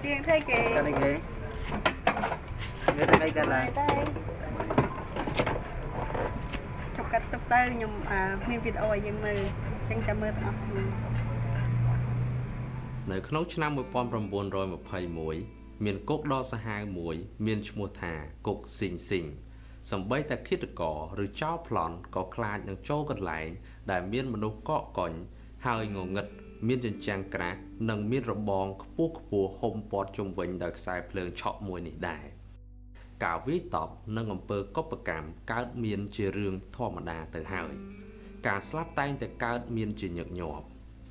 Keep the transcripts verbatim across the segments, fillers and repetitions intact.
រៀងthấy kì cái này kì cái này cái này chụp cắt tục tư nhưng à miếng vịt ôi nhưng mà chẳng chăm mơ thật នៅក្នុងឆ្នាំmột nghìn chín trăm hai mươi mốtមានគុកដ៏សាហាវមួយមានឈ្មោះថាគុកស៊ីងស៊ីងសំបីតែឃាតករឬចោរប្លន់ក៏ខ្លាចនឹងចូលកន្លែងដែលមានមនុស្សកកកុញហើយងងឹតមានចិញ្ចាំងក្រាស់និងមានរបងខ្ពស់ខ្ពស់ហុំព័ទ្ធជុំវិញដោយខ្សែភ្លើងឆក់មួយនេះដែរការវាយតប់និងអំពើកុបកម្មកើតមានជារឿងធម្មតាទៅហើយការស្លាប់តែងតែកើតមានជាញឹកញាប់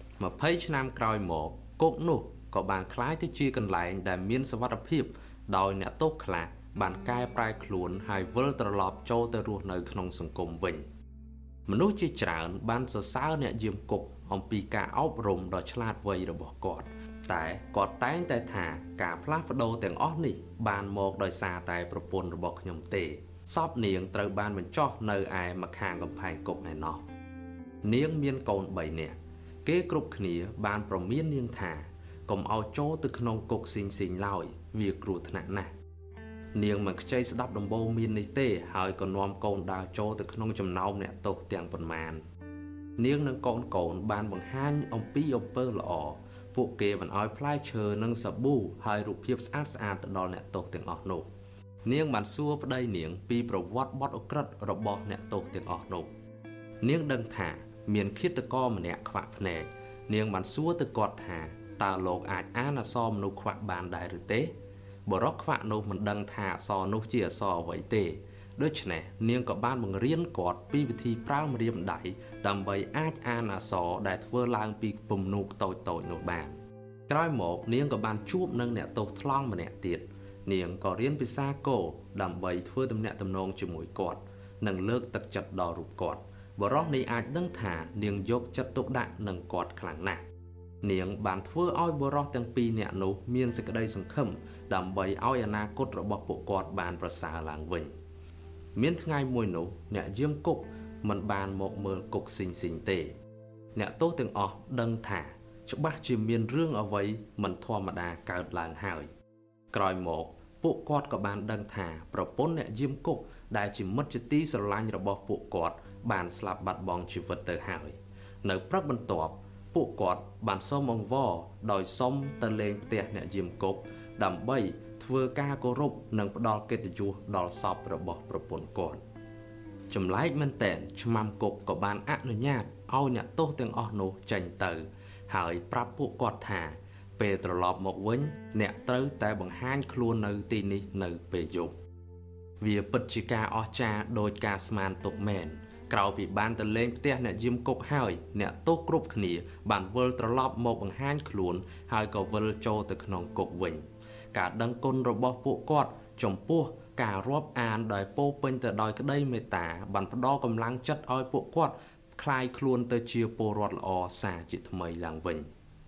20ឆ្នាំក្រោយមកគុកនោះក៏បានคล้ายទៅជាកន្លែងដែលមានសុវត្ថិភាពដោយអ្នកទោសខ្លះបានកែប្រែខ្លួនហើយវិលត្រឡប់ចូលទៅរស់នៅក្នុងសង្គមវិញមនុស្សជាច្រើនបានសរសើរអ្នកយាមគុកអំពីការអប់រំដ៏ឆ្លាតវៃរបស់គាត់តែគាត់តែងតែថាការផ្លាស់ប្ដូរទាំងអស់នេះបានមកដោយសារតែប្រពន្ធរបស់ខ្ញុំទេសពនាងត្រូវបានបញ្ចុះនៅឯម្ខាងកំផែងគុកឯណោះនាងមានកូន3នាក់គេគ្រប់គ្នាបានប្រមាននាងថាកុំឲ្យចូលទៅក្នុងគុកស៊ីងស៊ីងឡើយវាគ្រោះថ្នាក់ណាស់នាងមិនខ្ចីស្ដាប់ដំបូន្មាននេះទេហើយក៏នាំកូនដើរចូលទៅក្នុងចំណោមអ្នកទោសទាំងប៉ុន្មាននាងនិងកូនកូនបានបង្ហាញអំពីអំពើល្អពួកគេបានឲ្យផ្លែឈើនិងសាប៊ូហើយរូបភាពស្អាតស្អាតទៅដល់អ្នកទោសទាំងអស់នោះនាងបានសួរប្តីនាងពីប្រវត្តិបទឧក្រិដ្ឋរបស់អ្នកទោសទាំងអស់នោះនាងដឹងថាមានឃាតករម្នាក់ខ្វាក់ភ្នែកនាងបានសួរទៅគាត់ថាតើលោកអាចអានអក្សរមនុស្សខ្វាក់បានដែរឬទេបរិសុខ្វាក់នោះមិនដឹងថាអក្សរនោះជាអក្សរអ្វីទេដូច្នេះនាងក៏បានបង្រៀនគាត់ពីវិធីប្រើម្រាមដៃដើម្បីអាចអានអក្សរដែលធ្វើឡើងពីពំនូកតូចៗនោះបានក្រោយមកនាងក៏បានជួបនឹងអ្នកទោសថ្លង់ម្នាក់ទៀតនាងក៏រៀនភាសាគោដើម្បីធ្វើទំនាក់ទំនងជាមួយគាត់និងលើកទឹកចិត្តដល់រូបគាត់បរិសុនេះអាចដឹងថានាងយកចិត្តទុកដាក់នឹងគាត់ខ្លាំងណាស់នាងបានធ្វើឲ្យបរិសុទាំងពីរនាក់នោះមានសេចក្តីសង្ឃឹមដើម្បីឲ្យអនាគតរបស់ពួកគាត់បានប្រសើរឡើងវិញមានថ្ងៃមួយនោះអ្នកយាមគុកមិនបានមកមើលគុកស៊ីងស៊ីងទេអ្នកទោសទាំងអស់ដឹងថាច្បាស់ជាមានរឿងអ្វីមិនធម្មតាកើតឡើងហើយក្រោយមកពួកគាត់ក៏បានដឹងថាប្រពន្ធអ្នកយាមគុកដែលជាមិត្តជាទីស្រឡាញ់របស់ពួកគាត់បានស្លាប់បាត់បង់ជីវិតទៅហើយនៅព្រឹកបន្ទាប់ពួកគាត់បានសូមអង្វរដោយសុំទៅលេងផ្ទះអ្នកយាមគុកដើម្បីធ្វើការគោរពនិងផ្ដល់កិត្តិយសដល់សពរបស់ប្រពន្ធគាត់ចម្លែកមែនតែនឆ្មាំគុកក៏បានអនុញ្ញាតឲ្យអ្នកទោសទាំងអស់នោះចេញទៅហើយប្រាប់ពួកគាត់ថាពេលត្រឡប់មកវិញអ្នកត្រូវតែបង្ហាញខ្លួននៅទីនេះនៅពេលយប់វាពិតជាការអស្ចារ្យដោយការស្មានទុកមែនក្រោយពីបានទៅលេងផ្ទះអ្នកយាមគុកហើយអ្នកទោសគ្រប់គ្នាបានវិលត្រឡប់មកបង្ហាញខ្លួនហើយក៏វិលចូលទៅក្នុងគុកវិញការដឹងគុណរបស់ពួកគាត់ចំពោះការរាប់អានដោយពោពេញទៅដោយក្តីមេត្តាបានផ្ដល់កម្លាំងចិត្តឲ្យពួកគាត់คลายខ្លួនទៅជាពលរដ្ឋល្អសារជាថ្មីឡើងវិញ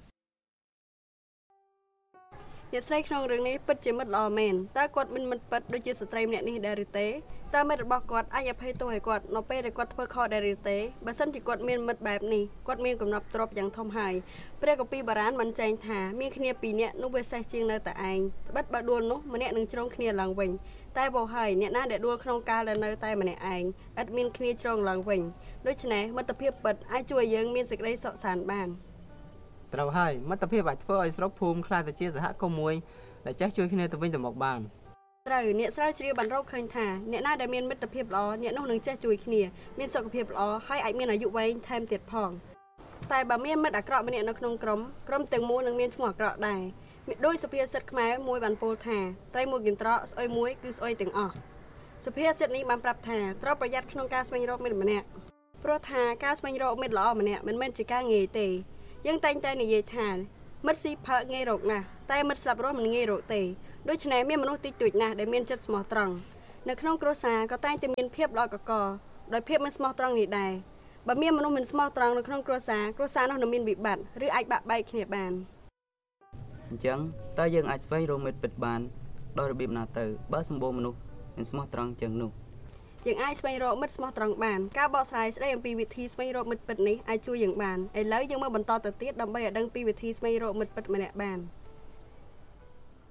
អ្នកស្រីក្នុងរឿងនេះពិតជាមិត្តល្អមែនតើគាត់មិនមិត្តពិតដូចជាស្ត្រីម្នាក់នេះដែរឬទេតើមិត្តរបស់គាត់អាចអភ័យទោសឲ្យគាត់នៅពេលដែលគាត់ធ្វើខុសដែរឬទេបើសិនជាគាត់មានមិត្តបែបនេះគាត់មានកំណត់ទ្រព្យយ៉ាងធំហើយព្រះគម្ពីរបារាណបានចែងថាមានគ្នាពីរនាក់នោះវាសេះជាងនៅតែឯងត្បិតបើដួលនោះម្នាក់នឹងជ្រងគ្នាឡើងវិញតែបើហើយអ្នកណាដែលដួលក្នុងកាលដែលនៅតែម្នាក់ឯងឥតមានគ្នាជ្រងឡើងវិញដូច្នេះមិត្តភាពពិតអាចជួយឲ្យយើងមានសេចក្តីសុខសាន្តបានត្រូវហើយមិត្តភាពអាចធ្វើឲ្យស្រុកភូមិខ្លាចទៅជាសហគមន៍មួយដែលចេះជួយគ្នាទៅវិញទៅមកបានត្រូវអ្នកស្រាវជ្រាវបានរកឃើញថាអ្នកណាដែលមានមិត្តភាពល្អអ្នកនោះនឹងចេះជួយគ្នាមានសុខភាពល្អហើយអាចមានអាយុវែងថែមទៀតផងតែបើមានមិត្តអាក្រក់ម្នាក់នៅក្នុងក្រុមក្រុមទាំងមូលនឹងមានឈ្មោះអាក្រក់ដែរដោយសុភាសិតខ្មែរមួយបានពោលថាត្រីមួយកន្ត្រកស្អុយមួយគឺស្អុយទាំងអស់សុភាសិតនេះបានប្រាប់ថាត្រូវប្រយ័ត្នក្នុងការស្វែងរកមិត្តម្នាក់ព្រោះថាការស្វែងរកមិត្តល្អម្នាក់មិនមែនជាការងាយទេយើងតែងតែនិយាយថាមិត្តស៊ីផើងាយរកណាស់តែមិត្តស្លាប់រស់មិនងាយរកទេដូច្នេះមានមនុស្សតិចតួចណាស់ដែលមានចិត្តស្មោះត្រង់នៅក្នុងគ្រួសារក៏តែងតែមានភាពល្អកកដោយភាពមិនស្មោះត្រង់នេះដែរបើមានមនុស្សមិនស្មោះត្រង់នៅក្នុងគ្រួសារគ្រួសារនោះនឹងមានវិបត្តិឬអាចបាក់បែកគ្នាបានអញ្ចឹងតើយើងអាចស្វែងរកមិត្តពិតបានដោយរបៀបណាទៅបើសម្បូរមនុស្សមិនស្មោះត្រង់ចឹងនោះយើងអាចស្វែងរកមិត្តស្មោះត្រង់បានការបកស្រាយស្ដីអំពីវិធីស្វែងរកមិត្តពិតនេះអាចជួយយើងបានឥឡូវយើងមកបន្តទៅទៀតដើម្បីឲ្យដឹងពីវិធីស្វែងរកមិត្តពិតម្នាក់បាន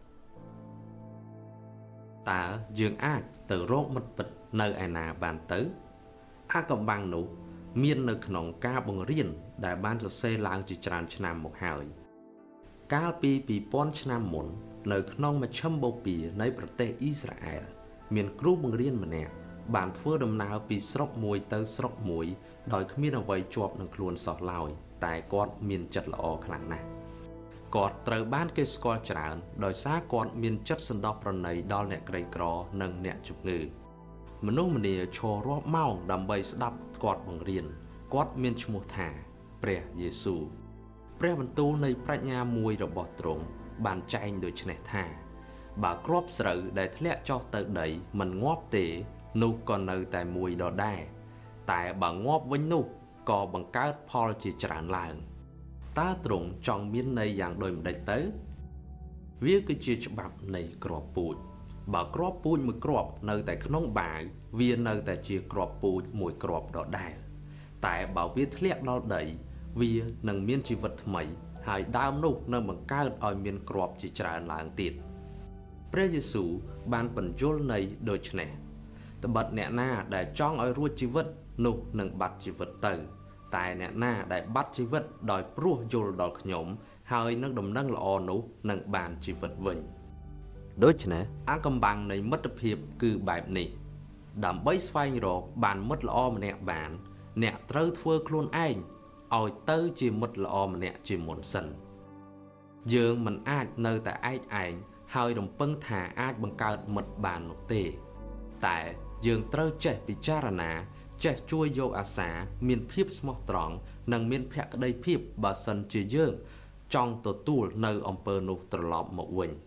តើយើងអាចទៅរកមិត្តពិតនៅឯណាបានទៅអាកំបាំងនោះមាននៅក្នុងការបង្រៀនដែលបានសរសេរឡើងជាច្រើនឆ្នាំមកហើយកាលពីពីរពាន់ឆ្នាំមុននៅក្នុងមជ្ឈិមបូព៌ានៃប្រទេសអ៊ីស្រាអែលមានគ្រូបង្រៀនម្នាក់បានធ្វើដំណើរពីស្រុកមួយទៅស្រុកមួយដោយគ្មានអ្វីជាប់នឹងខ្លួនសោះឡើយតែគាត់មានចិត្តល្អខ្លាំងណាស់គាត់ត្រូវបានគេស្គាល់ច្រើនដោយសារគាត់មានចិត្តសន្តោសប្រណីដល់អ្នកក្រីក្រនិងអ្នកជំងឺមនុស្សម្នាឈររាប់ម៉ោងដើម្បីស្ដាប់គាត់បង្រៀនគាត់មានឈ្មោះថាព្រះយេស៊ូវព្រះបន្ទូលនៃប្រាជ្ញាមួយរបស់ទ្រង់បានចែងដូចនេះថាបើគ្រាប់ស្រូវដែលធ្លាក់ចុះទៅដីមិនងាប់ទេនោះក៏នៅតែមួយដដែលតែបើងាប់វិញនោះក៏បង្កើតផលជាច្រើនឡើងតើទ្រង់ចង់មានន័យយ៉ាងដូចម្ដេចទៅវាគឺជាច្បាប់នៃគ្រាប់ពូជបើគ្រាប់ពូជមួយគ្រាប់នៅតែក្នុងបាវវានៅតែជាគ្រាប់ពូជមួយគ្រាប់ដដែលតែបើវាធ្លាក់ដល់ដីវានឹងមានជីវិតថ្មីហើយដើមនោះនឹងបង្កើតឲ្យមានគ្រាប់ជាច្រើនឡើងទៀតព្រះយេស៊ូវបានបញ្យល់ន័យដូចនេះត្បិតអ្នកណាដែលចង់ឲ្យរួចជីវិតនោះនឹងបាត់ជីវិតទៅតែអ្នកណាដែលបាត់ជីវិតដោយព្រោះយល់ដល់ខ្ញុំហើយនឹងដំណឹងល្អនោះនឹងបានជីវិតវិញដូច្នេះអាកំបាំងនៃមិត្តភាពគឺបែបនេះដើម្បីស្វែងរកបានមិត្តល្អម្នាក់បានអ្នកត្រូវធ្វើខ្លួនឯងឲ្យទៅជាមិត្តល្អម្នាក់ជាមុនសិនយើងមិនអាចនៅតែឯកឯងហើយរំពឹងថាអាចបង្កើតមិត្តបាននោះទេតែយើងត្រូវចេះពិចារណាចេះជួយយកអាសាមានភាពស្មោះត្រង់និងមានភក្ដីភាពបើសិនជាយើងចង់ទទួលនៅអំពើនោះត្រឡប់មកវិញ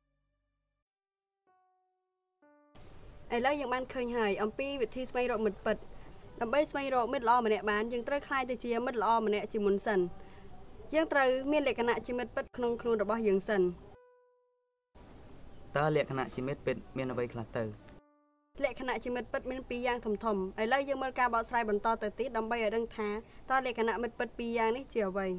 ឥឡូវយើងបានឃើញហើយអំពីវិធីស្វែងរកមិត្តពិតដើម្បីស្វែងរកមិត្តល្អម្នាក់បានយើងត្រូវក្លាយទៅជាមិត្តល្អម្នាក់ជាមុនសិនយើងត្រូវមានលក្ខណៈជាមិត្តពិតក្នុងខ្លួនរបស់យើងសិនតើលក្ខណៈជាមិត្តពិតមានអ្វីខ្លះទៅលក្ខណៈជាមិត្តពិតមានពីរយ៉ាងធំធំឥឡូវយើងមើលការបកស្រាយបន្តទៅទៀតដើម្បីឲ្យដឹងថាតើលក្ខណៈមិត្តពិតពីរយ៉ាងនេះជាអ្វី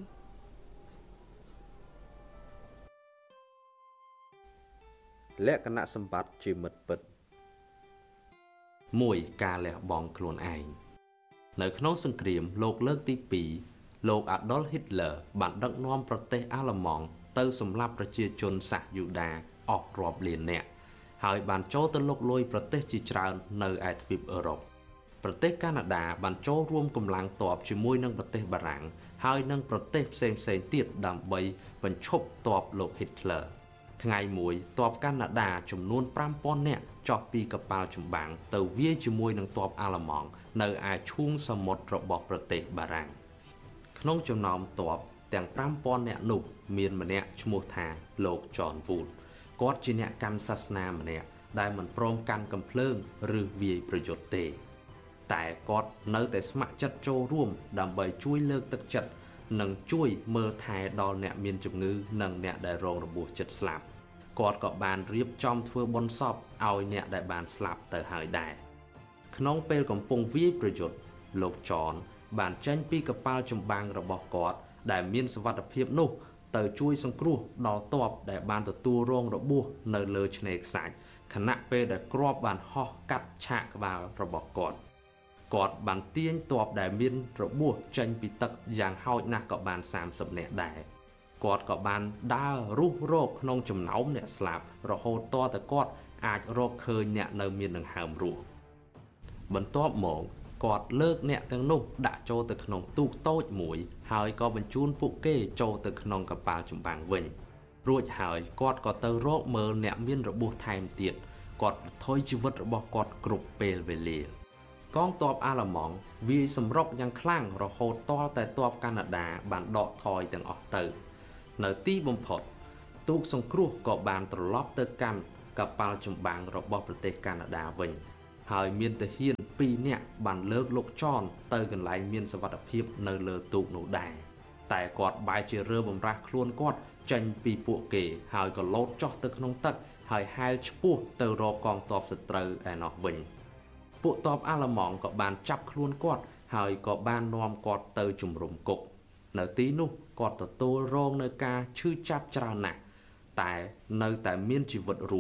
លក្ខណៈសម្បត្តិជាមិត្តពិតមួយការលះបង់ខ្លួនឯងនៅក្នុងសង្គ្រាមលោកលើកទីពីរលោក Adolf Hitler បានដឹកនាំប្រទេសអាល្លឺម៉ង់ទៅសម្លាប់ប្រជាជនសាសយូដាអស់រាប់លាននាក់ហើយបានចូលទៅលុកលុយប្រទេសជាច្រើននៅឯទ្វីបអឺរ៉ុបប្រទេសកាណាដាបានចូលរួមកម្លាំងទ័ពជាមួយនឹងប្រទេសបារាំងហើយនឹងប្រទេសផ្សេងៗទៀតដើម្បីបញ្ឈប់ទ័ពលោក Hitler ថ្ងៃមួយទ័ពកាណាដាចំនួនប្រាំពាន់នាក់ចុះពីកប៉ាល់ចម្បាំងទៅវាយជាមួយនឹងទ័ពអាល្លឺម៉ង់នៅឯឈូងសមុទ្ររបស់ប្រទេសបារាំងក្នុងចំណោមទ័ពទាំងប្រាំពាន់នាក់នោះមានម្នាក់ឈ្មោះថាលោក John Wood គាត់ជាអ្នកកាន់សាសនាម្នាក់ដែលមិនព្រមកាន់កំភ្លើងឬវាយប្រយុទ្ធទេតែគាត់នៅតែស្ម័គ្រចិត្តចូលរួមដើម្បីជួយលើកទឹកចិត្តនិងជួយមើលថែដល់អ្នកមានជំងឺនិងអ្នកដែលរងរបួសជិតស្លាប់គាត់ក៏បានរៀបចំធ្វើបុណ្យសពឲ្យអ្នកដែលបានស្លាប់ទៅហើយដែរក្នុងពេលកំពុងវាយប្រយុទ្ធលោកចនបានចេញពីកប៉ាល់ចម្បាំងរបស់គាត់ដែលមានសុវត្ថិភាពនោះទៅជួយសង្គ្រោះដល់ទ័ពដែលបានទទួលរងរបួសនៅលើឆ្នេរខ្សាច់ខណៈពេលដែលគ្រាប់បានហោះកាត់ឆាកក្បាលរបស់គាត់គាត់បានទាញទ័ពដែលមានរបួសចេញពីទឹកយ៉ាងហោចណាស់ក៏បានសាមសិបនាក់ដែរគាត់ក៏បានដើររុះរកក្នុងចំណោមអ្នកស្លាប់រហូតទាល់តែគាត់អាចរកឃើញអ្នកនៅមានដង្ហើមរស់បន្ទាប់មកគាត់លើកអ្នកទាំងនោះដាក់ចូលទៅក្នុងទូកតូចមួយហើយក៏បញ្ជូនពួកគេចូលទៅក្នុងកប៉ាល់ចម្បាំងវិញរួចហើយគាត់ក៏ទៅរកមើលអ្នកមានរបួសថែមទៀតគាត់ប្រថុយជីវិតរបស់គាត់គ្រប់ពេលវេលាកងទ័ពអាល្លឺម៉ង់វាយសម្រុកយ៉ាងខ្លាំងរហូតទាល់តែទ័ពកាណាដាបានដកថយទាំងអស់ទៅនៅទីបំផុតទូកសង្គ្រោះក៏បានត្រឡប់ទៅកាន់កប៉ាល់ចម្បាំងរបស់ប្រទេសកាណាដាវិញហើយមានទាហានពីរនាក់បានលើកលោកចនទៅកន្លែងមានសុវត្ថិភាពនៅលើទូកនោះដែរតែគាត់បែរជារើបំរាស់ខ្លួនគាត់ចេញពីពួកគេហើយក៏លោតចុះទៅក្នុងទឹកហើយហែលឆ្ពោះទៅរកកងទ័ពសត្រូវឯណោះវិញពួកទ័ពអាល្លឺម៉ង់ក៏បានចាប់ខ្លួនគាត់ហើយក៏បាននាំគាត់ទៅជំរំគុកនៅទីនោះគាត់ទទួលរងនៅការឈឺចាប់ច្រើនណាស់តែនៅតែមានជីវិតរស់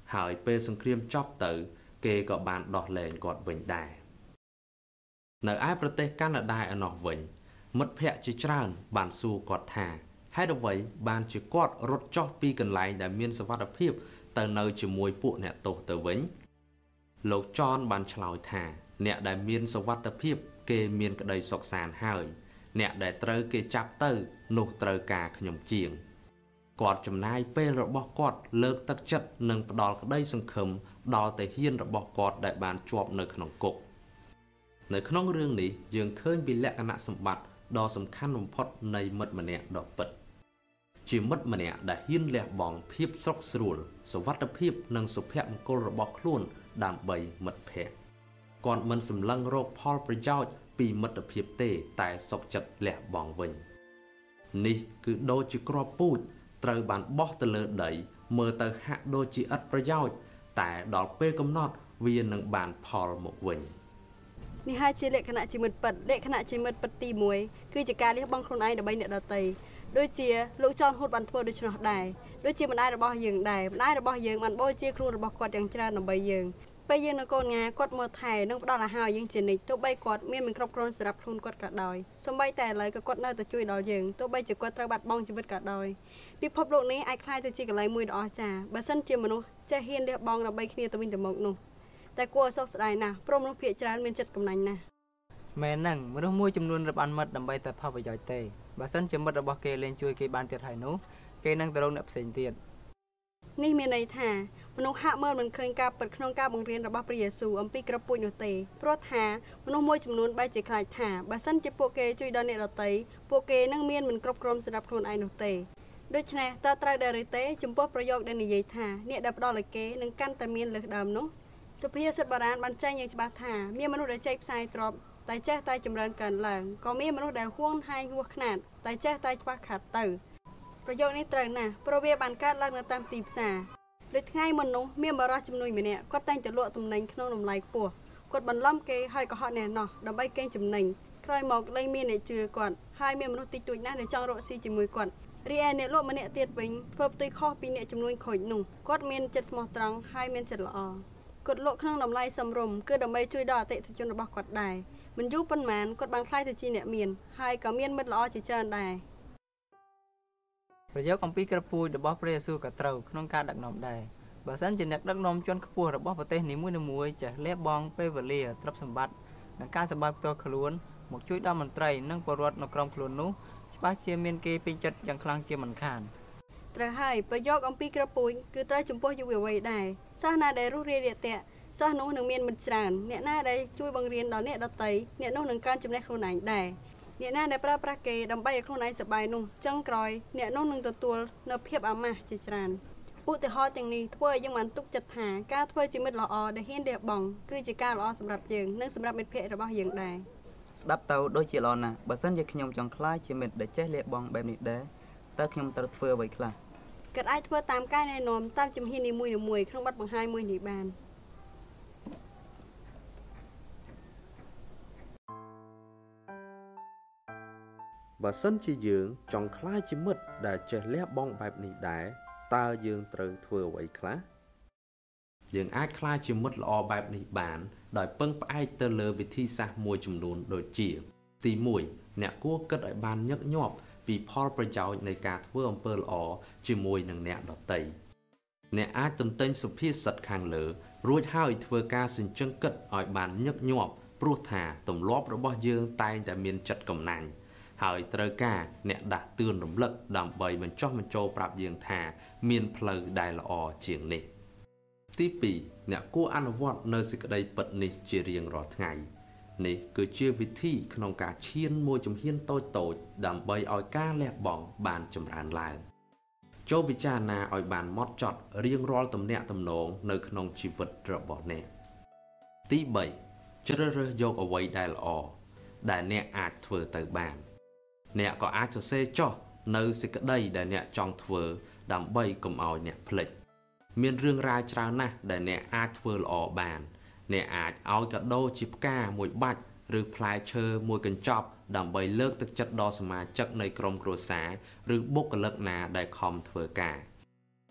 ហើយពេលសង្គ្រាមចប់ទៅគេក៏បានដោះលែងគាត់វិញដែរនៅឯប្រទេសកាណាដាឯណោះវិញមិត្តភ័ក្តិជាច្រើនបានសួរគាត់ថាហេតុអ្វីបានជាគាត់រត់ចុះពីកន្លែងដែលមានសុវត្ថិភាពទៅនៅជាមួយពួកអ្នកទោសទៅវិញលោកចនបានឆ្លើយថាអ្នកដែលមានសុវត្ថិភាពគេមានក្តីសុខសាន្តហើយអ្នកដែលត្រូវគេចាប់ទៅនោះត្រូវការខ្ញុំជាងគាត់ចំណាយពេលរបស់គាត់លើកទឹកចិត្តនិងផ្ដល់ក្តីសង្ឃឹមដល់តែហ៊ានរបស់គាត់ដែលបានជាប់នៅក្នុងគុកនៅក្នុងរឿងនេះយើងឃើញពីលក្ខណៈសម្បត្តិដ៏សំខាន់បំផុតនៃមិត្តម្នាក់ដ៏ពិតជាមិត្តម្នាក់ដែលហ៊ានលះបង់ភាពស្រុកស្រួលសុវត្ថិភាពនិងសុភមង្គលរបស់ខ្លួនដើម្បីមិត្តភ័ក្តិគាត់មិនសម្លឹងរកផលប្រយោជន៍ពីមិត្តភាពទេតែសុខចិត្តលះបង់វិញនេះគឺដូចជាគ្រាប់ពូជត្រូវបានបោះទៅលើដីមើលទៅហាក់ដូចជាឥតប្រយោជន៍តែដល់ពេលកំណត់វានឹងបានផលមកវិញនេះហើយជាលក្ខណៈជាមិត្តពិតលក្ខណៈជាមិត្តពិតទីមួយគឺជាការលះបង់ខ្លួនឯងដើម្បីអ្នកដទៃដូចជាលោកចនហូតបានធ្វើដូច្នោះដែរដូចជាម្ដាយរបស់យើងដែរម្ដាយរបស់យើងបានបូជាខ្លួនរបស់គាត់យ៉ាងច្រើនដើម្បីយើងពេលយើងនៅកូនងាគាត់មើលថែនិងផ្ដល់អាហារយើងជានិច្ចទោះបីគាត់មានមិនគ្រប់គ្រាន់សម្រាប់ខ្លួនគាត់ក៏ដោយសូម្បីតែឥឡូវក៏គាត់នៅតែជួយដល់យើងទោះបីជាគាត់ត្រូវបាត់បង់ជីវិតក៏ដោយពិភពលោកនេះអាចក្លាយទៅជាកន្លែងមួយដ៏អស្ចារ្យបើសិនជាមនុស្សចេះហ៊ានលះបង់ដើម្បីគ្នាទៅវិញទៅមកនោះតែគួរឲ្យសោកស្ដាយណាស់ព្រមមនុស្សភាគច្រើនមានចិត្តកំណាញ់ណាស់មែនហ្នឹងមនុស្សមួយចំនួនរបាន់មិត្តដើម្បីតែផលប្រយោជន៍ទេបើសិនជាមិត្តរបស់គេលែងជួយគេបានទៀតហើយនោះគេនឹងទៅរកអ្នកផ្សេងទៀតនេះមានន័យថាមនុស្សហាក់មើលមិនឃើញការពិតក្នុងការបង្រៀនរបស់ព្រះយេស៊ូវអំពីក្របពូជនោះទេព្រោះថាមនុស្សមួយចំនួនបែរជាខ្លាចថាបើសិនជាពួកគេជួយដល់អ្នកដទៃពួកគេនឹងមានមិនគ្រប់គ្រាន់សម្រាប់ខ្លួនឯងនោះទេដូច្នេះតើត្រូវដែរឬទេចំពោះប្រយោគដែលនិយាយថាអ្នកដែលផ្ដល់ឲ្យគេនឹងកាន់តែមានលើសដើមនោះសុភាសិតបុរាណបានចែងយ៉ាងច្បាស់ថាមានមនុស្សដែលចែកផ្សាយទ្រព្យតែចេះតែចម្រើនកើនឡើងក៏មានមនុស្សដែលហួងហែងហួសខ្នាតតែចេះតែច្បាស់ខាត់ទៅប្រយោគនេះត្រូវណាស់ព្រោះវាបានកើតឡើងនៅតាមទីផ្សារដូចថ្ងៃមុននោះមានបរិសុទ្ធចំនួនម្នាក់គាត់តែងតែលក់ទំនិញក្នុងតម្លៃខ្ពស់គាត់បន្លំគេហើយកុហកអ្នកនោះដើម្បីកេងចំណេញក្រោយមកលែងមានអ្នកជឿគាត់ហើយមានមនុស្សតិចតួចណាស់ដែលចង់រកស៊ីជាមួយគាត់រីឯអ្នកលក់ម្នាក់ទៀតវិញធ្វើផ្ទុយខុសពីអ្នកចំនួនខូចនោះគាត់មានចិត្តស្មោះត្រង់ហើយមានចិត្តល្អគាត់លក់ក្នុងតម្លៃសមរម្យគឺដើម្បីជួយដល់អតិថិជនរបស់គាត់ដែរមិនយូរប៉ុន្មានគាត់បានក្លាយទៅជាអ្នកមានហើយក៏មានមិត្តល្អជាច្រើនដែរប្រយោគអំពីក្របពូជរបស់ព្រះយេស៊ូវក៏ត្រូវក្នុងការដឹកនាំដែរបើសិនជាអ្នកដឹកនាំជាន់ខ្ពស់របស់ប្រទេសនីមួយៗចេះលះបង់ពេលវេលាទ្រព្យសម្បត្តិនិងការសម្បត្តិផ្ទាល់ខ្លួនមកជួយដល់មន្ត្រីនិងពលរដ្ឋនៅក្រោមខ្លួននោះច្បាស់ជាមានគេពេញចិត្តយ៉ាងខ្លាំងជាមិនខានត្រូវហើយប្រយោគអំពីក្របពូជគឺត្រូវចំពោះយុវវ័យដែរសិស្សណាដែលរស់រាយរាក់ទាក់សិស្សនោះនឹងមានមិត្តច្រើនអ្នកណាដែលជួយបង្រៀនដល់អ្នកដទៃអ្នកនោះនឹងកើនចំណេះខ្លួនឯងដែរអ្នកណាដែលប្រើប្រាស់គេដើម្បីឲ្យខ្លួនឯងសប្បាយនោះចុងក្រោយអ្នកនោះនឹងទទួលនៅភាពអាម៉ាស់ជាច្រើនឧទាហរណ៍ទាំងនេះធ្វើឲ្យយើងបានទុកចិត្តថាការធ្វើជាមិត្តល្អដែលហ៊ានលះបង់គឺជាការល្អសម្រាប់យើងនិងសម្រាប់មិត្តភ័ក្តិរបស់យើងដែរស្ដាប់ទៅដូចជាល្អណាស់បើសិនជាខ្ញុំចង់ក្លាយជាមិត្តដែលចេះលះបង់បែបនេះដែរតើខ្ញុំត្រូវធ្វើអ្វីខ្លះគាត់អាចធ្វើតាមការណែនាំតាមជំហាននីមួយៗក្នុងបទបង្ហាញមួយនេះបានបើសិនជាយើងចង់ក្លាយជាមិត្តដែលចេះលះបង់បែបនេះដែរតើយើងត្រូវធ្វើអ្វីខ្លះយើងអាចក្លាយជាមិត្តល្អបែបនេះបានដោយពឹងផ្អែកទៅលើវិធីសាស្ត្រមួយចំនួនដូចជាទីមួយអ្នកគួរគិតឲ្យបានញឹកញាប់ពីផលប្រយោជន៍នៃការធ្វើអំពើល្អជាមួយនឹងអ្នកដទៃអ្នកអាចទន្ទិញសុភាសិតខាងលើរួចហើយធ្វើការសិញ្ជឹងគិតឲ្យបានញឹកញាប់ព្រោះថាទម្លាប់របស់យើងតែងតែមានចិត្តកំណាញ់ហើយត្រូវការអ្នកដាស់តឿនរំលឹកដើម្បីបញ្ចុះបញ្ចូលប្រាប់យើងថាមានផ្លូវដែលល្អជាងនេះទីពីរអ្នកគួរអនុវត្តនៅសេចក្តីពិតនេះជារៀងរាល់ថ្ងៃនេះគឺជាវិធីក្នុងការឈានមួយជំហានតូចតូចដើម្បីឲ្យការលះបង់បានចម្រើនឡើងចូលពិចារណាឲ្យបានហ្មត់ចត់រៀងរាល់ទំនាក់ទំនងនៅក្នុងជីវិតរបស់អ្នកទីបីជ្រើសរើសយកអ្វីដែលល្អដែលអ្នកអាចធ្វើទៅបានអ្នកក៏អាចសរសេរចុះនៅសេចក្តីដែលអ្នកចង់ធ្វើដើម្បីកុំឲ្យអ្នកភ្លេចមានរឿងរ៉ាវច្រើនណាស់ដែលអ្នកអាចធ្វើល្អបានអ្នកអាចឲ្យកាដូជាផ្កាមួយបាច់ឬផ្លែឈើមួយកញ្ចប់ដើម្បីលើកទឹកចិត្តដល់សមាជិកនៃក្រុមគ្រួសារឬបុគ្គលិកណាដែលខំធ្វើការ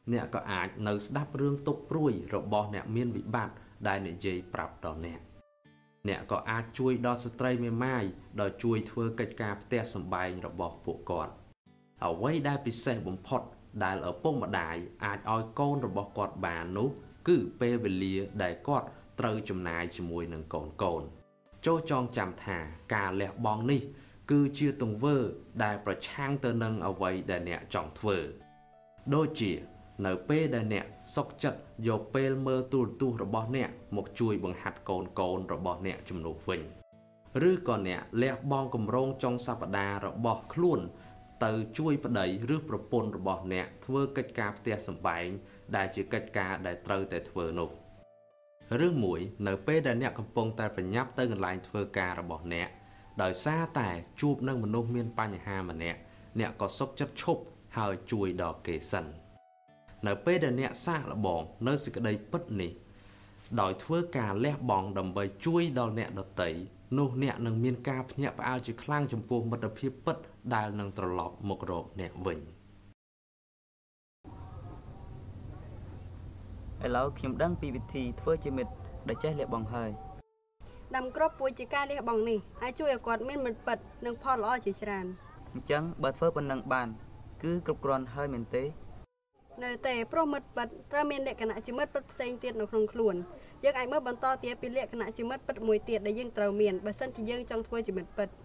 អ្នកក៏អាចនៅស្ដាប់រឿងទុកព្រួយរបស់អ្នកមានវិបត្តិដែលនិយាយប្រាប់ដល់អ្នកអ្នកក៏អាចជួយដល់ស្ត្រីមេម៉ាយដោយជួយធ្វើកិច្ចការផ្ទះសម្បែងរបស់ពួកគាត់អ្វីដែលពិសេសបំផុតដែលឪពុកម្ដាយអាចឲ្យកូនរបស់គាត់បាននោះគឺពេលវេលាដែលគាត់ត្រូវចំណាយជាមួយនឹងកូនកូនចូលចងចាំថាការលះបង់នេះគឺជាទង្វើដែលប្រឆាំងទៅនឹងអ្វីដែលអ្នកចង់ធ្វើដូចជានៅពេលដែលអ្នកសុខចិត្តយកពេលមើលទូរទស្សន៍របស់អ្នកមកជួយបង្ហាត់កូនកូនរបស់អ្នកជំនួសវិញឬក៏អ្នកលះបង់គម្រោងចុងសប្តាហ៍របស់ខ្លួនទៅជួយប្តីឬប្រពន្ធរបស់អ្នកធ្វើកិច្ចការផ្ទះសម្បែងដែលជាកិច្ចការដែលត្រូវតែធ្វើនោះឬមួយនៅពេលដែលអ្នកកំពុងតែប្រញាប់ទៅកន្លែងធ្វើការរបស់អ្នកដោយសារតែជួបនឹងមនុស្សមានបញ្ហាម្នាក់អ្នកក៏សុខចិត្តឈប់ហើយជួយដល់គេសិននៅពេលដែលអ្នកសាកល្បងនៅសេចក្តីពិតនេះដោយធ្វើការលះបង់ដើម្បីជួយដល់អ្នកដទៃនោះអ្នកនឹងមានការភ្ញាក់ផ្អើលជាខ្លាំងចំពោះមិត្តភាពពិតដែលនឹងត្រឡប់មករកអ្នកវិញឥឡូវខ្ញុំដឹងពីវិធីធ្វើជាមិត្តដែលចេះលះបង់ហើយដាំគ្រាប់ពូជជាការលះបង់នេះអាចជួយឲ្យគាត់មានមិត្តពិតនិងផលល្អជាច្រើនអញ្ចឹងបើធ្វើប៉ុណ្ណឹងបានគឺគ្រប់គ្រាន់ហើយមែនទេនៅទេព្រោះមិត្តពិតត្រូវមានលក្ខណៈជាមិត្តពិតផ្សេងទៀតនៅក្នុងខ្លួនយើងអាចមើលបន្តទៀតពីលក្ខណៈជាមិត្តពិតមួយទៀតដែលយើងត្រូវមានបើសិនជាយើងចង់ធ្វើជាមិត្តពិត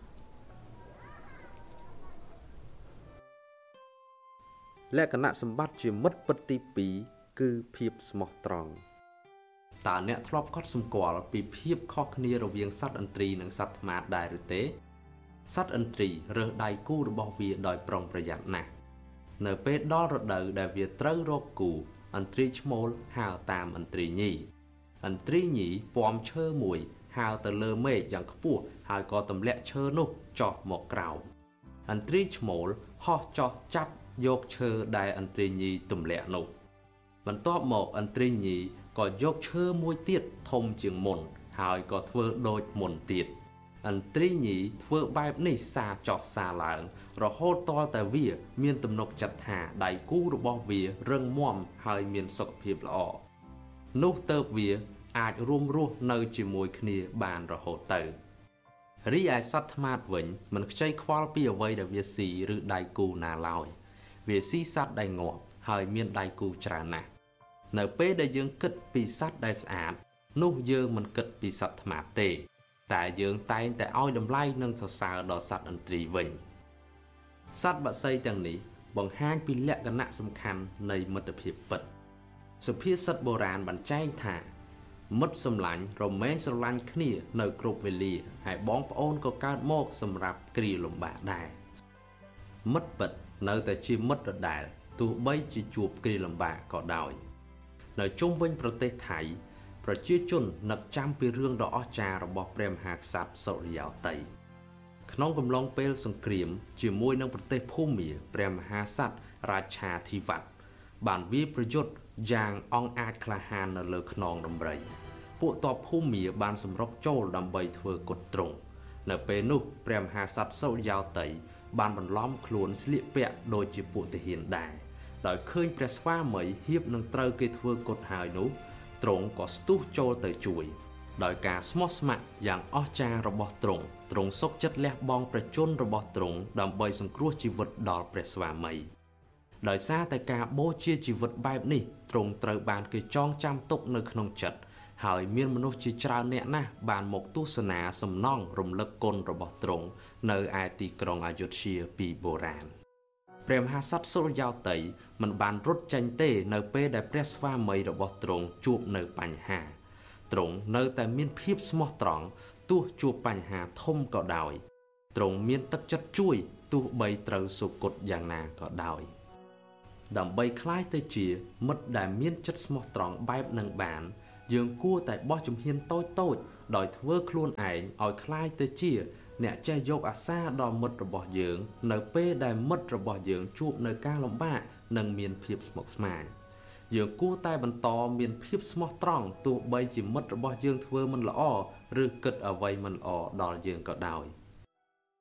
លក្ខណៈសម្បត្តិជាមិត្តពិតទីពីរគឺភាពស្មោះត្រង់តើអ្នកធ្លាប់កត់សម្គាល់ពីភាពខុសគ្នារវាងសត្វឥន្ទ្រីនិងសត្វថ្មាដែរឬទេសត្វឥន្ទ្រីរើសដៃគូរបស់វាដោយប្រុងប្រយ័ត្នណាស់នៅពេលដល់រដូវដែលវាត្រូវរកគូឥន្ទ្រីឈ្មោលហើរតាមឥន្ទ្រីញីឥន្ទ្រីញីពាំឈើមួយហើរទៅលើមេឃយ៉ាងខ្ពស់ហើយក៏ទម្លាក់ឈើនោះចុះមកក្រោមឥន្ទ្រីឈ្មោលហោះចុះចាប់យកឈើដែលឥន្ទ្រីញីទម្លាក់នោះបន្ទាប់មកឥន្ទ្រីញីក៏យកឈើមួយទៀតធំជាងមុនហើយក៏ធ្វើដូចមុនទៀតឥន្ទ្រីញីធ្វើបែបនេះសារចុះសារឡើងរហូតទាល់តែវាមានទំនុកចិត្តថាដៃគូរបស់វារឹងមាំហើយមានសុខភាពល្អនោះទើបវាអាចរួមរស់នៅជាមួយគ្នាបានរហូតទៅរីឯសត្វថ្មាតវិញមិនខ្ចីខ្វល់ពីអ្វីដែលវាស៊ីឬដៃគូណាឡើយវាស៊ីសត្វដែលងាប់ហើយមានដៃគូច្រើនណាស់នៅពេលដែលយើងគិតពីសត្វដែលស្អាតនោះយើងមិនគិតពីសត្វថ្មាតទេតែយើងតែងតែឲ្យតម្លៃនិងសរសើរដល់សត្វឥន្ទ្រីវិញសត្វបក្សីទាំងនេះបង្ហាញពីលក្ខណៈសំខាន់នៃមិត្តភាពពិតសុភាសិតបុរាណបានចែងថាមិត្តសម្លាញ់រមែងស្រឡាញ់គ្នានៅគ្រប់វេលាហើយបងប្អូនក៏កើតមកសម្រាប់គ្រាលំបាកដែរមិត្តពិតនៅតែជាមិត្តដដែលទោះបីជាជួបគ្រាលំបាកក៏ដោយនៅជុំវិញប្រទេសថៃប្រជាជននឹកចាំពីរឿងដ៏អស្ចារ្យរបស់ព្រះមហាក្សត្រសុរិយោទ័យក្នុងកំឡុងពេលសង្គ្រាមជាមួយនឹងប្រទេសភូមាព្រះមហាក្សត្ររាឆាធីវ័តបានវាយប្រយុទ្ធយ៉ាងអង់អាចក្លាហាននៅលើខ្នងដំរីពួកទ័ពភូមាបានសម្រុកចូលដើម្បីធ្វើគុតទ្រង់នៅពេលនោះព្រះមហាក្សត្រសុរិយោទ័យបានបន្លំខ្លួនស្លៀកពាក់ដូចជាពួកទាហានដែរដោយឃើញព្រះស្វាមីហៀបនឹងត្រូវគេធ្វើគុតហើយនោះទ្រង់ក៏ស្ទុះចូលទៅជួយដោយការស្មោះស្ម័គ្រយ៉ាងអស្ចារ្យរបស់ទ្រង់ទ្រង់សុខចិត្តលះបង់ព្រះជន្មរបស់ទ្រង់ដើម្បីសង្គ្រោះជីវិតដល់ព្រះស្វាមីដោយសារតែការបូជាជីវិតបែបនេះទ្រង់ត្រូវបានគេចងចាំទុកនៅក្នុងចិត្តហើយមានមនុស្សជាច្រើនអ្នកណាស់បានមកទស្សនាសំណង់រំលឹកគុណរបស់ទ្រង់នៅឯទីក្រុងអយុធ្យាពីបុរាណព្រះមហាក្សត្រសុរិយោទ័យមិនបានរត់ចេញទេនៅពេលដែលព្រះស្វាមីរបស់ទ្រង់ជួបនៅបញ្ហាទ្រង់នៅតែមានភាពស្មោះត្រង់ទោះជួបបញ្ហាធំក៏ដោយទ្រង់មានទឹកចិត្តជួយទោះបីត្រូវសុគតយ៉ាងណាក៏ដោយដើម្បីคล้ายទៅជាមិត្តដែលមានចិត្តស្មោះត្រង់បែបនឹងបានយើងគួរតែបោះជំហានតូចតូចដោយធ្វើខ្លួនឯងឲ្យคล้ายទៅជាអ្នកចេះយកអាសាដល់មិត្តរបស់យើងនៅពេលដែលមិត្តរបស់យើងជួបនៅការលំបាកនិងមានភាពស្មុគស្មាញយើងគួរតែបន្តមានភាពស្មោះត្រង់ទោះបីជាមិត្តរបស់យើងធ្វើមិនល្អឬគិតអ្វីមិនល្អដល់យើងក៏ដោយ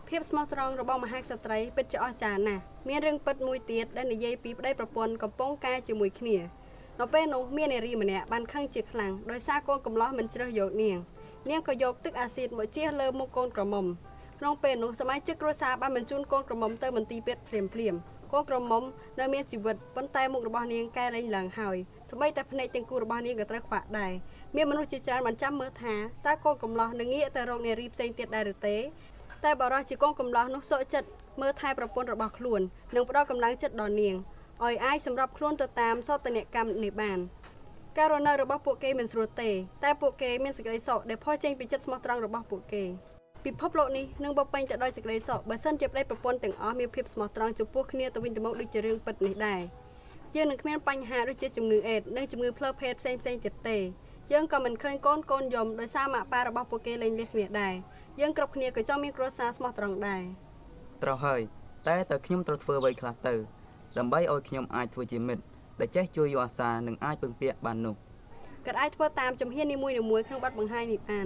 ភាពស្មោះត្រង់របស់មហាក្សត្រីពិតជាអស្ចារ្យណាស់មានរឿងពិតមួយទៀតដែលនិយាយពីប្តីប្រពន្ធកំពុងការជាមួយគ្នានៅពេលនោះមាននារីម្នាក់បានខឹងជាខ្លាំងដោយសារកូនកំលោះមិនជ្រើសយកនាងនាងក៏យកទឹកអាស៊ីតមកជះលើមុខកូនក្រមុំក្នុងពេលនោះសមាជិកគ្រួសារបានបញ្ជូនកូនក្រមុំទៅមន្ទីរពេទ្យភ្លាមភ្លាមកូនក្រមុំនៅមានជីវិតប៉ុន្តែមុខរបស់នាងកែលែងឡើងហើយសូម្បីតែភ្នែកទាំងគូរបស់នាងក៏ត្រូវខ្វាក់ដែរមានមនុស្សជាច្រើនបានចាំមើលថាតើកូនកំលោះនឹងងាកទៅរកនារីផ្សេងទៀតដែរឬទេតែបរិសុទ្ធជាកូនកំលោះនោះសុខចិត្តមើលថែប្រពន្ធរបស់ខ្លួននិងផ្ដល់កម្លាំងចិត្តដល់នាងឲ្យអាចសម្របខ្លួនទៅតាមសោតនកម្មនេះបានការរស់នៅរបស់ពួកគេមិនស្រួលទេតែពួកគេមានសេចក្តីសុខដែលផុសចេញពីចិត្តស្មោះត្រង់របស់ពួកគេពិភពលោកនេះនឹងបំពេញទៅដោយសេចក្តីសុខបើសិនជាប្តីប្រពន្ធទាំងអស់មានភាពស្មោះត្រង់ចំពោះគ្នាទៅវិញទៅមកដូចជារឿងពិតនេះដែរយើងនឹងគ្មានបញ្ហាដូចជាជំងឺអេដនិងជំងឺផ្លូវភេទផ្សេងផ្សេងទៀតទេយើងក៏មិនឃើញកូនកូនយំដោយសារម៉ាក់ប៉ារបស់ពួកគេលែងលះគ្នាដែរយើងគ្រប់គ្នាក៏ចង់មានគ្រួសារស្មោះត្រង់ដែរត្រូវហើយតែតើខ្ញុំត្រូវធ្វើអ្វីខ្លះទៅដើម្បីឲ្យខ្ញុំអាចធ្វើជាមិត្តដែលចេះជួយយកអាសានិងអាចពឹងពាក់បាននោះក៏អាចធ្វើតាមជំហាននីមួយៗក្នុងបទបង្ហាញនេះបាន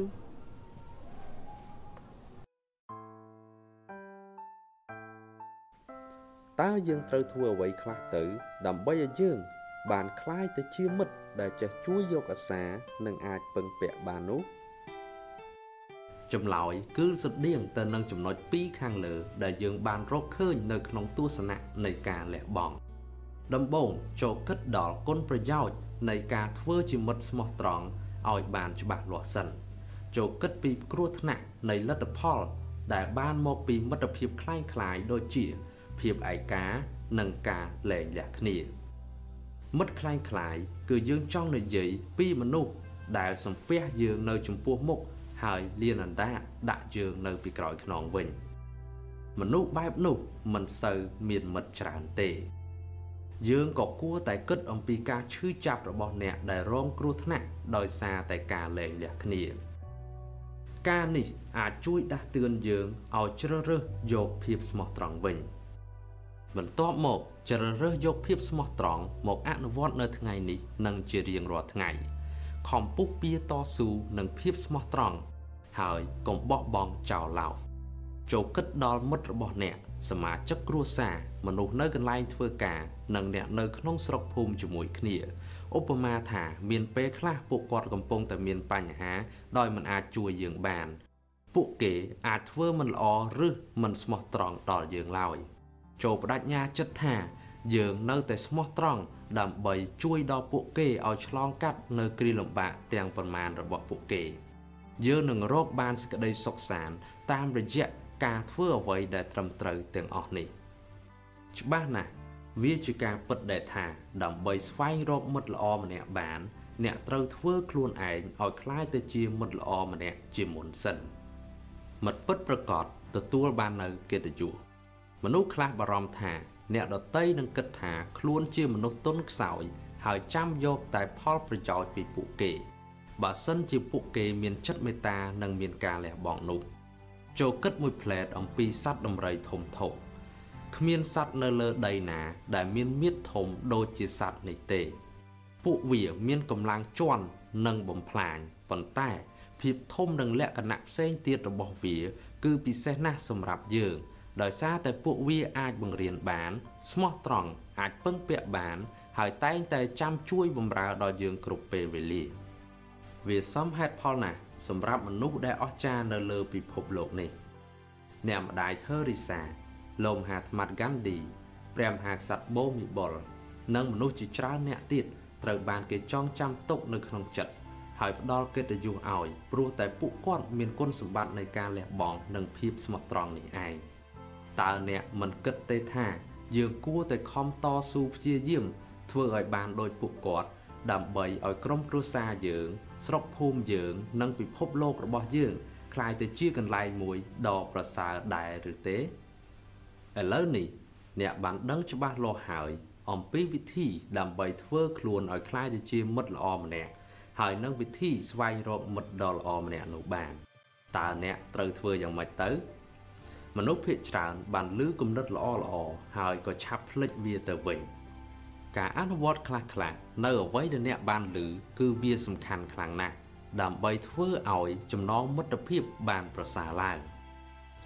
តើយើងត្រូវធ្វើអ្វីខ្លះទៅដើម្បីឲ្យយើងបានក្លាយទៅជាមិត្តដែលចេះជួយយកអាសានិងអាចពឹងពាក់បាននោះចម្លើយគឺស្រដៀងទៅនឹងចំណុចពីរខាងលើដែលយើងបានរកឃើញនៅក្នុងទស្សនៈនៃការលះបង់ដំបូងចូលគិតដល់គុណប្រយោជន៍នៃការធ្វើជាមិត្តស្មោះត្រង់ឲ្យបានច្បាស់លាស់សិនចូលគិតពីគ្រោះថ្នាក់នៃលទ្ធផលដែលបានមកពីមិត្តភាពคล้ายៗដូចជាភាពឯកានិងការលែងលះគ្នាមិត្តคล้ายៗគឺយើងចង់និយាយពីមនុស្សដែលសំពះយើងនៅចំពោះមុខហើយលៀនអណ្ដាតដាក់យើងនៅពីក្រោយខ្នងវិញមនុស្សបែបនោះមិនសូវមានមិត្តច្រើនទេយើងក៏គួរតែគិតអំពីការឈឺចាប់របស់អ្នកដែលរងគ្រោះថ្នាក់ដោយសារតែការលែងលះគ្នាការនេះអាចជួយដាស់តឿនយើងឲ្យជ្រើសរើសយកភាពស្មោះត្រង់វិញបន្ទាប់មកជ្រើសរើសយកភាពស្មោះត្រង់មកអនុវត្តនៅថ្ងៃនេះនិងជារៀងរាល់ថ្ងៃខំពុះពៀតស៊ូនឹងភាពស្មោះត្រង់ហើយកុំបោះបង់ចោលឡើយចូលគិតដល់មិត្តរបស់អ្នកសមាជិកគ្រួសារមនុស្សនៅកន្លែងធ្វើការនិងអ្នកនៅក្នុងស្រុកភូមិជាមួយគ្នាឧបមាថាមានពេលខ្លះពួកគាត់កំពុងតែមានបញ្ហាដោយមិនអាចជួយយើងបានពួកគេអាចធ្វើមិនល្អឬមិនស្មោះត្រង់ដល់យើងឡើយចូលបដិញ្ញាចិត្តថាយើងនៅតែស្មោះត្រង់ដើម្បីជួយដល់ពួកគេឲ្យឆ្លងកាត់នៅគ្រាលំបាកទាំងប៉ុន្មានរបស់ពួកគេយើងនឹងរកបានសេចក្តីសុខសាន្តតាមរយៈការធ្វើអ្វីដែលត្រឹមត្រូវទាំងអស់នេះច្បាស់ណាស់វាជាការពិតដែលថាដើម្បីស្វែងរកមិត្តល្អម្នាក់បានអ្នកត្រូវធ្វើខ្លួនឯងឲ្យคล้ายទៅជាមិត្តល្អម្នាក់ជាមុនសិនមិត្តពិតប្រាកដទទួលបាននូវកិត្តិយសមនុស្សខ្លះបារម្ភថាអ្នកដទៃនឹងគិតថាខ្លួនជាមនុស្សទន់ខ្សោយហើយចាំយកតែផលប្រយោជន៍ពីពួកគេបើសិនជាពួកគេមានចិត្តមេត្តានិងមានការលះបង់នោះចូលគិតមួយផ្លែតអំពីសត្វដំរីធំធំគ្មានសត្វនៅលើដីណាដែលមានមាឌធំដូចជាសត្វនេះទេពួកវាមានកម្លាំងជាន់និងបំផ្លាញប៉ុន្តែភាពធំនិងលក្ខណៈផ្សេងទៀតរបស់វាគឺពិសេសណាស់សម្រាប់យើងដោយសារតែពួកវាអាចបង្រៀនបានស្មោះត្រង់អាចពឹងពាក់បានហើយតែងតែចាំជួយបម្រើដល់យើងគ្រប់ពេលវេលាវាសមហេតុផលណាស់សម្រាប់មនុស្សដែលអស្ចារ្យនៅលើពិភពលោកនេះអ្នកម្ដាយថឺរីសាលោកមហាត្មាតហ្គាន់ឌីព្រះមហាក្សត្របូមីបុលនិងមនុស្សជាច្រើនអ្នកទៀតត្រូវបានគេចងចាំទុកនៅក្នុងចិត្តហើយផ្ដល់កិត្តិយសឲ្យព្រោះតែពួកគាត់មានគុណសម្បត្តិនៃការលះបង់និងភាពស្មោះត្រង់នេះឯងតើអ្នកមិនគិតទេថាយើងគួរតែខំតស៊ូព្យាយាមធ្វើឲ្យបានដូចពួកគាត់ដើម្បីឲ្យក្រុមគ្រួសារយើងស្រុកភូមិយើងនិងពិភពលោករបស់យើងក្លាយទៅជាកន្លែងមួយដ៏ប្រសើរដែរឬទេឥឡូវនេះអ្នកបានដឹងច្បាស់លាស់ហើយអំពីវិធីដើម្បីធ្វើខ្លួនឲ្យក្លាយទៅជាមិត្តល្អម្នាក់ហើយនឹងវិធីស្វែងរកមិត្តដ៏ល្អម្នាក់នោះបានតើអ្នកត្រូវធ្វើយ៉ាងម៉េចទៅមនុស្សភាគច្រើនបានឮគំនិតល្អល្អហើយក៏ឆាប់ភ្លេចវាទៅវិញការអនុវត្តខ្លះៗនៅអ្វីដែលអ្នកបានឮគឺវាសំខាន់ខ្លាំងណាស់ដើម្បីធ្វើឲ្យចំណងមិត្តភាពបានប្រសើរឡើង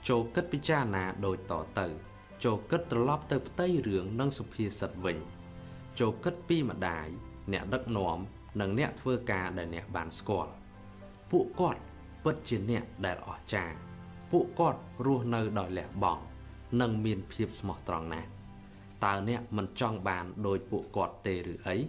ចូលគិតពិចារណាដូចតទៅចូលគិតត្រឡប់ទៅផ្ទៃរឿងនិងសុភាសិតវិញចូលគិតពីម្ដាយអ្នកដឹកនាំនិងអ្នកធ្វើការដែលអ្នកបានស្គាល់ពួកគាត់ពិតជាអ្នកដែលអស្ចារ្យពួកគាត់រស់នៅដោយលះបង់និងមានភាពស្មោះត្រង់ណាស់តើអ្នកមិនចង់បានដោយពួកគាត់ទេឬអី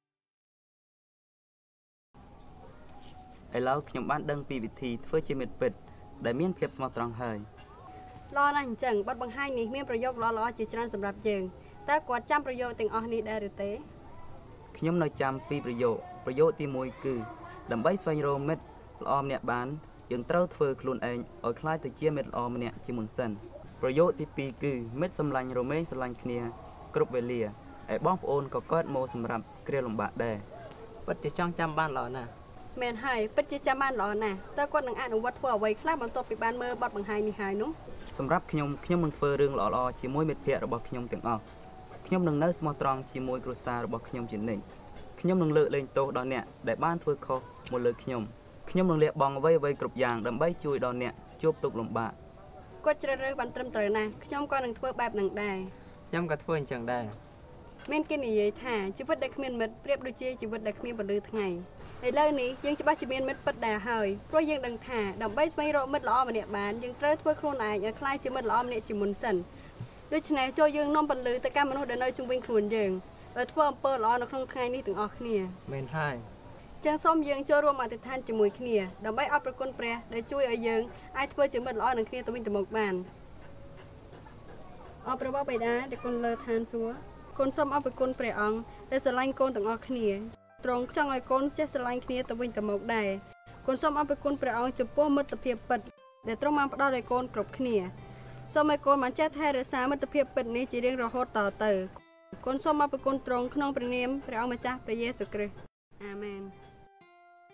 ឥឡូវខ្ញុំបានដឹងពីវិធីធ្វើជាមិត្តពិតដែលមានភាពស្មោះត្រង់ហើយល្អណាស់អញ្ចឹងបទបង្ហាញនេះមានប្រយោគល្អៗជាច្រើនសម្រាប់យើងតើគាត់ចាំប្រយោគទាំងអស់នេះដែរឬទេខ្ញុំនៅចាំពីប្រយោគប្រយោគទីមួយគឺដើម្បីស្វែងរកមិត្តល្អម្នាក់បានយើងត្រូវធ្វើខ្លួនឯងឲ្យคล้ายទៅជាមិត្តល្អម្នាក់ជាមុនសិនប្រយោគទីពីរគឺមិត្តសម្លាញ់រមែងស្រឡាញ់គ្នាគ្រប់វេលាហើយបងប្អូនក៏កើតមកសម្រាប់គ្រាលំបាកដែរពិតជាចង់ចាំបានល្អណាស់មែនហើយពិតជាចាំបានល្អណាស់តើគាត់នឹងអនុវត្តធ្វើអ្វីខ្លះបន្ទាប់ពីបានមើលបទបង្ហាញនេះហើយនោះសម្រាប់ខ្ញុំខ្ញុំនឹងធ្វើរឿងល្អៗជាមួយមិត្តភ័ក្តិរបស់ខ្ញុំទាំងអស់ខ្ញុំនឹងនៅស្មោះត្រង់ជាមួយគ្រួសាររបស់ខ្ញុំជានិច្ចខ្ញុំនឹងលើកលែងទោសដល់អ្នកដែលបានធ្វើខុសមកលើខ្ញុំខ្ញុំនឹងលះបង់អ្វីអ្វីគ្រប់យ៉ាងដើម្បីជួយដល់អ្នកជួបទុក្ខលំបាកគាត់ជ្រើសរើសបានត្រឹមត្រូវណាស់ខ្ញុំក៏នឹងធ្វើបែបនឹងដែរខ្ញុំក៏ធ្វើអញ្ចឹងដែរមានគេនិយាយថាជីវិតដែលគ្មានមិត្តប្រៀបដូចជាជីវិតដែលគ្មានពលឺថ្ងៃឥឡូវនេះយើងច្បាស់ជាមានមិត្តពិតដែរហើយព្រោះយើងដឹងថាដើម្បីស្វែងរកមិត្តល្អម្នាក់បានយើងត្រូវធ្វើខ្លួនឯងឲ្យក្លាយជាមិត្តល្អម្នាក់ជាមុនសិនដូច្នេះចូលយើងនាំពលឺទៅកាន់មនុស្សដែលនៅជុំវិញខ្លួនយើងដោយធ្វើអំពើល្អនៅក្នុងថ្ងៃនេះទាំងអស់គ្នាមែនហើយចឹងសូមយើងចូលរួមអធិដ្ឋានជាមួយគ្នាដើម្បីអរព្រគុណព្រះដែលជួយឲ្យយើងអាចធ្វើជាមិត្តល្អនឹងគ្នាទៅវិញទៅមកបានអរព្រះបិតាដែលគុណលើឋានសួគ៌គុណសូមអរព្រគុណព្រះអង្គដែលស្រឡាញ់កូនទាំងអស់គ្នាទ្រង់ចង់ឲ្យកូនចេះស្រឡាញ់គ្នាទៅវិញទៅមកដែរគុណសូមអរព្រគុណព្រះអង្គចំពោះមិត្តភាពពិតដែលទ្រង់បានផ្ដល់ឲ្យកូនគ្រប់គ្នាសូមឲ្យកូនបានចេះថែរក្សាមិត្តភាពពិតនេះជារៀងរហូតតទៅគុណសូមអរព្រគុណទ្រង់ក្នុងព្រះនាមព្រះអង្គម្ចាស់ព្រះយេស៊ូវគ្រីស្ទអាមែន